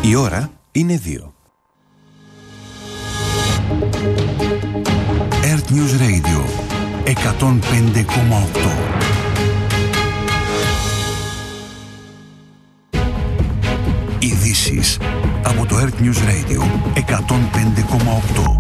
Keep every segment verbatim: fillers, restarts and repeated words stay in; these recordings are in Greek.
Η ώρα είναι δύο. Earth News Radio εκατόν πέντε κόμμα οκτώ. Ειδήσεις από το Earth News Radio εκατόν πέντε κόμμα οκτώ.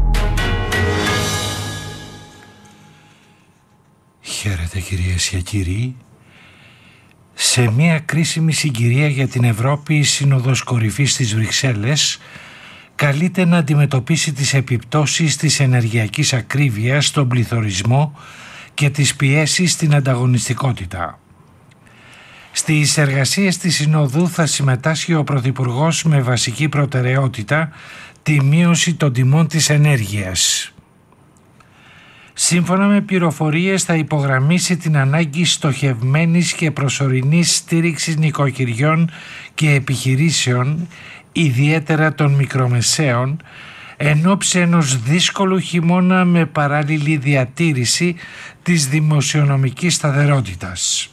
Χαίρετε κυρίες και κύριοι. Σε μια κρίσιμη συγκυρία για την Ευρώπη, η Σύνοδος Κορυφής της Βρυξέλλες καλείται να αντιμετωπίσει τις επιπτώσεις της ενεργειακής ακρίβειας στον πληθωρισμό και τις πιέσεις στην ανταγωνιστικότητα. Στις εργασίες της Συνοδού θα συμμετάσχει ο Πρωθυπουργός με βασική προτεραιότητα τη μείωση των τιμών της ενέργειας. Σύμφωνα με πληροφορίες, θα υπογραμμίσει την ανάγκη στοχευμένης και προσωρινής στήριξης νοικοκυριών και επιχειρήσεων, ιδιαίτερα των μικρομεσαίων, εν ώψη ενός δύσκολου χειμώνα με παράλληλη διατήρηση της δημοσιονομικής σταθερότητας.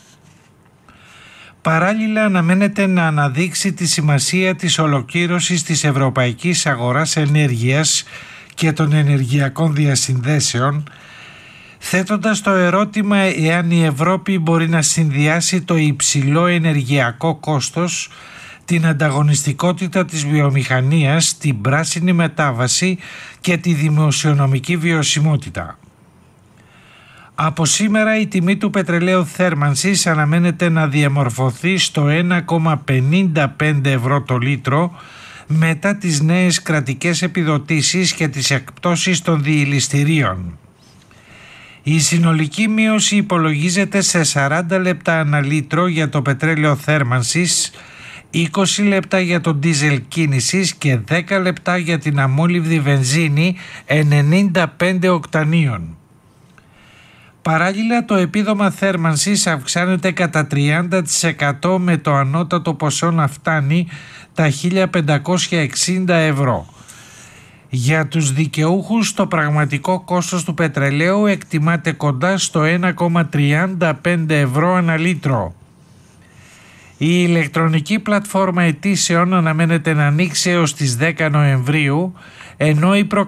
Παράλληλα, αναμένεται να αναδείξει τη σημασία της ολοκλήρωσης της ευρωπαϊκής αγοράς ενέργειας και των ενεργειακών διασυνδέσεων, θέτοντας το ερώτημα εάν η Ευρώπη μπορεί να συνδυάσει το υψηλό ενεργειακό κόστος, την ανταγωνιστικότητα της βιομηχανίας, την πράσινη μετάβαση και τη δημοσιονομική βιωσιμότητα. Από σήμερα η τιμή του πετρελαίου θέρμανσης αναμένεται να διαμορφωθεί στο ένα κόμμα πενήντα πέντε ευρώ το λίτρο, μετά τις νέες κρατικές επιδοτήσεις και τις εκπτώσεις των διηληστηρίων. Η συνολική μείωση υπολογίζεται σε σαράντα λεπτά ανά λίτρο για το πετρέλαιο θέρμανσης, είκοσι λεπτά για το ντίζελ κίνησης και δέκα λεπτά για την αμόλυβδη βενζίνη ενενήντα πέντε οκτανίων. Παράλληλα, το επίδομα θέρμανσης αυξάνεται κατά τριάντα τοις εκατό, με το ανώτατο ποσό να φτάνει τα χίλια πεντακόσια εξήντα ευρώ. Για τους δικαιούχους, το πραγματικό κόστος του πετρελαίου εκτιμάται κοντά στο ένα κόμμα τριάντα πέντε ευρώ ανά λίτρο. Η ηλεκτρονική πλατφόρμα αιτήσεων αναμένεται να ανοίξει έως τις δέκα Νοεμβρίου, ενώ η προ